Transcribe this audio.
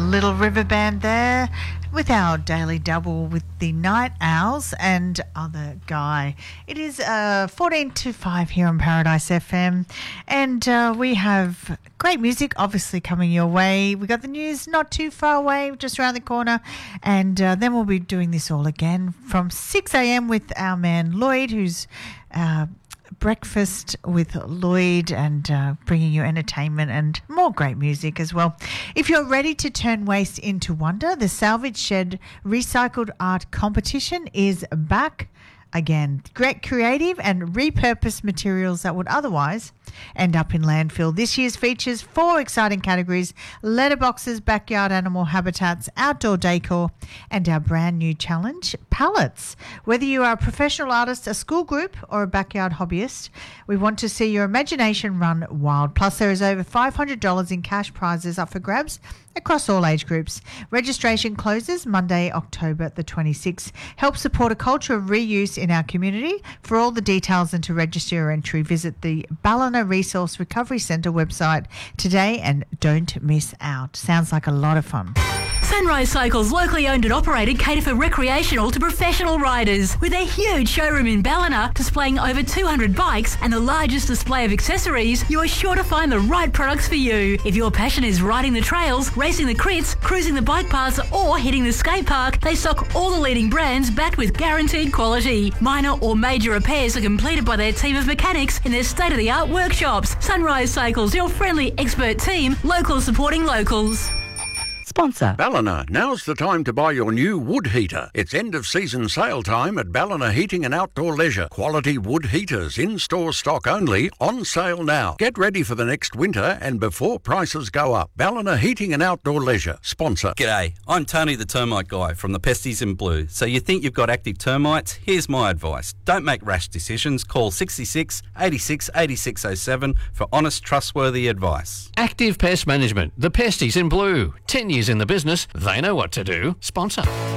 Little River Band there with our daily double with the Night Owls and Other Guy. It is 14 to 5 here on Paradise FM, and we have great music obviously coming your way. We got the news not too far away, just around the corner, and then we'll be doing this all again from 6 a.m. with our man Lloyd, who's Breakfast with Lloyd, and bringing you entertainment and more great music as well. If you're ready to turn waste into wonder, the Salvage Shed Recycled Art Competition is back again. Great creative and repurposed materials that would otherwise end up in landfill. This year's features 4 exciting categories: letterboxes, backyard animal habitats, outdoor decor, and our brand new challenge, pallets. Whether you are a professional artist, a school group, or a backyard hobbyist, we want to see your imagination run wild. Plus, there is over $500 in cash prizes up for grabs across all age groups. Registration closes Monday, October the 26th. Help support a culture of reuse in our community. For all the details and to register your entry, visit the Ballina Resource Recovery Centre website today and don't miss out. Sounds like a lot of fun. Sunrise Cycles, locally owned and operated, cater for recreational to professional riders. With a huge showroom in Ballina displaying over 200 bikes and the largest display of accessories, you are sure to find the right products for you. If your passion is riding the trails, racing the crits, cruising the bike paths, or hitting the skate park, they stock all the leading brands backed with guaranteed quality. Minor or major repairs are completed by their team of mechanics in their state-of-the-art workshops. Sunrise Cycles, your friendly expert team, locals supporting locals. Sponsor. Ballina, now's the time to buy your new wood heater. It's end of season sale time at Ballina Heating and Outdoor Leisure. Quality wood heaters, in-store stock only, on sale now. Get ready for the next winter and before prices go up. Ballina Heating and Outdoor Leisure. Sponsor. G'day, I'm Tony the Termite Guy from the Pesties in Blue. So you think you've got active termites? Here's my advice. Don't make rash decisions. Call 66 86 8607 for honest, trustworthy advice. Active Pest Management. The Pesties in Blue. 10 years in the business, they know what to do. Sponsor.